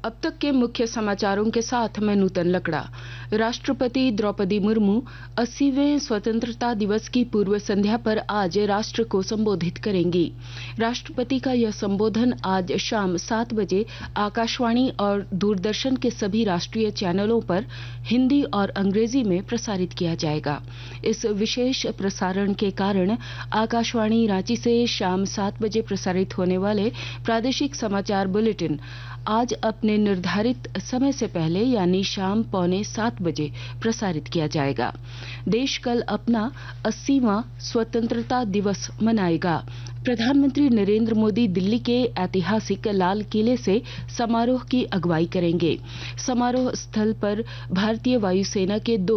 अब तक के मुख्य समाचारों के साथ मैं नूतन लकड़ा। राष्ट्रपति द्रौपदी मुर्मू 80वें स्वतंत्रता दिवस की पूर्व संध्या पर आज राष्ट्र को संबोधित करेंगी। राष्ट्रपति का यह संबोधन आज शाम 7 बजे आकाशवाणी और दूरदर्शन के सभी राष्ट्रीय चैनलों पर हिंदी और अंग्रेजी में प्रसारित किया जाएगा। इस विशेष प्रसारण के कारण आकाशवाणी रांची से शाम 7 बजे प्रसारित होने वाले प्रादेशिक समाचार बुलेटिन आज अपने निर्धारित समय से पहले यानी शाम 6:45 बजे प्रसारित किया जाएगा। देश कल अपना 80वां स्वतंत्रता दिवस मनाएगा। प्रधानमंत्री नरेंद्र मोदी दिल्ली के ऐतिहासिक लाल किले से समारोह की अगुवाई करेंगे। समारोह स्थल पर भारतीय वायुसेना के 2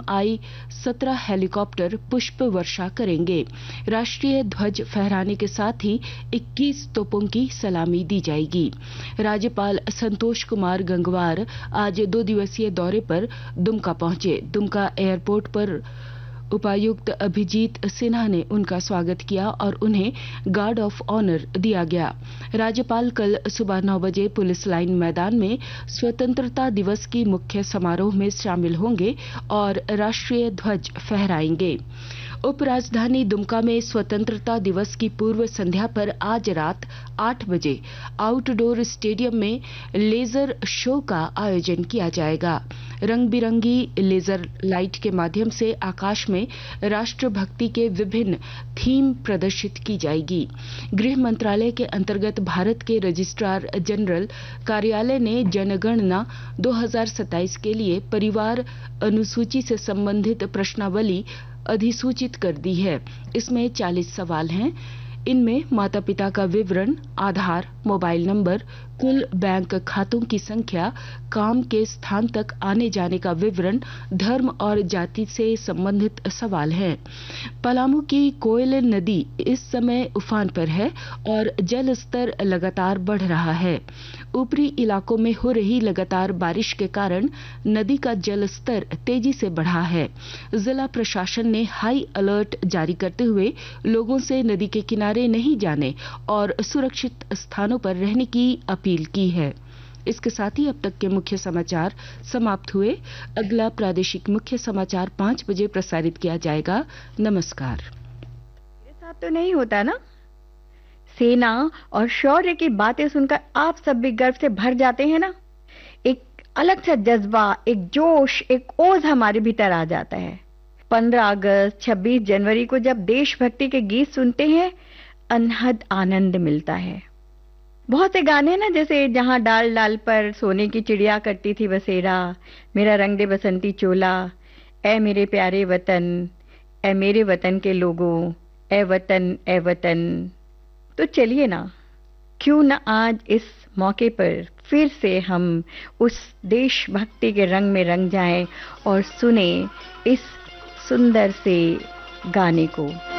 Mi-17 हेलीकॉप्टर पुष्प वर्षा करेंगे। राष्ट्रीय ध्वज फहराने के साथ ही 21 तोपों की सलामी दी जाएगी। राज्यपाल संतोष कुमार गंगवार आज 2 दिवसीय दौरे पर दुमका पहुंचे। दुमका एयरपोर्ट पर उपायुक्त अभिजीत सिन्हा ने उनका स्वागत किया और उन्हें गार्ड ऑफ ऑनर दिया गया। राज्यपाल कल सुबह 9 बजे पुलिस लाइन मैदान में स्वतंत्रता दिवस की मुख्य समारोह में शामिल होंगे और राष्ट्रीय ध्वज फहराएंगे। उप राजधानी दुमका में स्वतंत्रता दिवस की पूर्व संध्या पर आज रात 8 बजे आउटडोर स्टेडियम में लेजर शो का आयोजन किया जाएगा। रंग बिरंगी लेजर लाइट के माध्यम से आकाश में राष्ट्रभक्ति के विभिन्न थीम प्रदर्शित की जाएगी। गृह मंत्रालय के अंतर्गत भारत के रजिस्ट्रार जनरल कार्यालय ने जनगणना 2027 के लिए परिवार अनुसूची से संबंधित प्रश्नावली अधिसूचित कर दी है। इसमें 40 सवाल हैं। इनमें माता पिता का विवरण, आधार, मोबाइल नंबर, कुल बैंक खातों की संख्या, काम के स्थान तक आने जाने का विवरण, धर्म और जाति से संबंधित सवाल हैं। पलामू की कोयल नदी इस समय उफान पर है और जल स्तर लगातार बढ़ रहा है। ऊपरी इलाकों में हो रही लगातार बारिश के कारण नदी का जल स्तर तेजी से बढ़ा है। जिला प्रशासन ने हाई अलर्ट जारी करते हुए लोगों से नदी के किनारे नहीं जाने और सुरक्षित स्थानों पर रहने की अपील की है। इसके साथ ही अब तक के मुख्य समाचार समाप्त हुए। अगला प्रादेशिक मुख्य समाचार 5 बजे प्रसारित किया जाएगा। नमस्कार। मेरे साथ तो नहीं होता ना। सेना और शौर्य की बातें सुनकर आप सब भी गर्व से भर जाते हैं ना। एक अलग सा जज्बा, एक जोश, एक ओज हमारे भीतर आ जाता है। 15 अगस्त, 26 जनवरी को जब देशभक्ति के गीत सुनते हैं, अनहद आनंद मिलता है। बहुत से गाने ना, जैसे जहां डाल डाल पर सोने की चिड़िया करती थी बसेरा, मेरा रंग दे बसंती चोला, ए मेरे प्यारे वतन, ए मेरे वतन के लोगों, ए वतन ए वतन। तो चलिए ना, क्यों ना आज इस मौके पर फिर से हम उस देशभक्ति के रंग में रंग जाएं और सुने इस सुंदर से गाने को।